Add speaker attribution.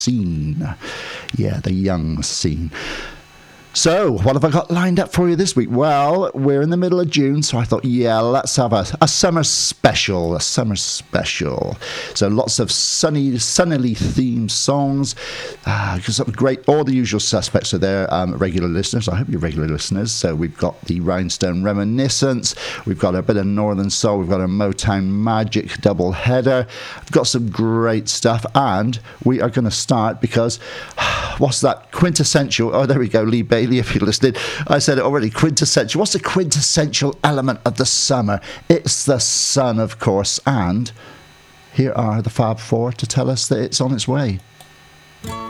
Speaker 1: scene. Yeah, the young scene. So, what have I got lined up for you this week? Well, we're in the middle of June, so I thought, yeah, let's have a summer special. A summer special. So, lots of sunnily themed songs. Great. All the usual suspects are there. Regular listeners. I hope you're regular listeners. So, we've got the Rhinestone Reminiscence. We've got a bit of Northern Soul. We've got a Motown Magic double header. We've got some great stuff. And we are going to start because, what's that? Quintessential. Oh, there we go. Lee Bailey, if you're listening. I said it already. Quintessential. What's the quintessential element of the summer? It's the sun, of course. And here are the Fab Four to tell us that it's on its way.